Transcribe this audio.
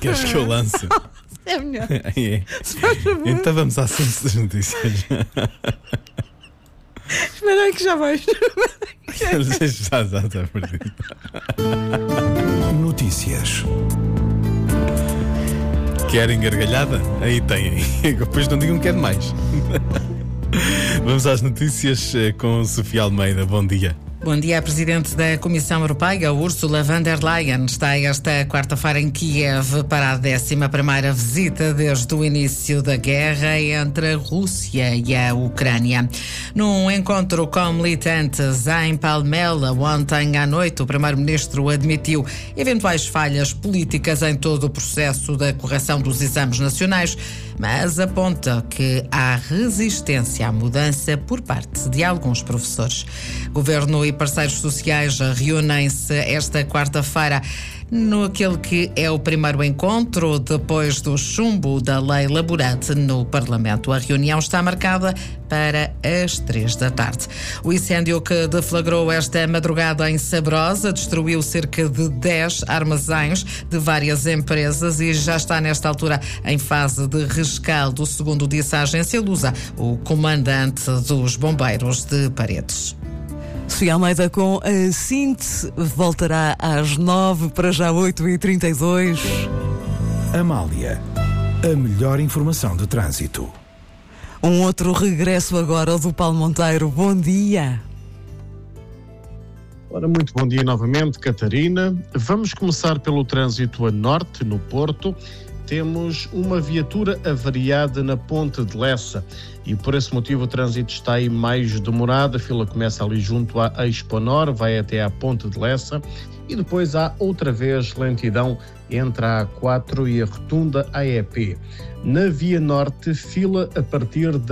Queres que eu lance? É melhor. É. Se faz favor. Então vamos à ciência das notícias. Espera aí que já vais. Já está perdido. Notícias. Querem gargalhada? Aí têm. Depois não digam que é demais. Vamos às notícias com Sofia Almeida. Bom dia. Bom dia. A Presidente da Comissão Europeia, Ursula von der Leyen, está esta quarta-feira em Kiev para a 11ª visita desde o início da guerra entre a Rússia e a Ucrânia. Num encontro com militantes em Palmela ontem à noite, o Primeiro-Ministro admitiu eventuais falhas políticas em todo o processo da correção dos exames nacionais, mas aponta que há resistência à mudança por parte de alguns professores. Governo e parceiros sociais reúnem-se esta quarta-feira naquele que é o primeiro encontro depois do chumbo da lei laborante no Parlamento. A reunião está marcada para as 3 da tarde. O incêndio que deflagrou esta madrugada em Sabrosa destruiu cerca de 10 armazéns de várias empresas e já está nesta altura em fase de rescaldo, segundo disse a agência Lusa, o comandante dos bombeiros de Paredes. Sofia Almeida com a síntese voltará às 9, para já 8h32. Amália, a melhor informação de trânsito. Um outro regresso agora do Paulo Monteiro. Bom dia. Ora, muito bom dia novamente, Catarina. Vamos começar pelo trânsito a norte, no Porto. Temos uma viatura avariada na Ponte de Lessa e por esse motivo o trânsito está aí mais demorado. A fila começa ali junto à Exponor, vai até à Ponte de Lessa e depois há outra vez lentidão entre a A4 e a rotunda AEP. Na Via Norte, fila a partir da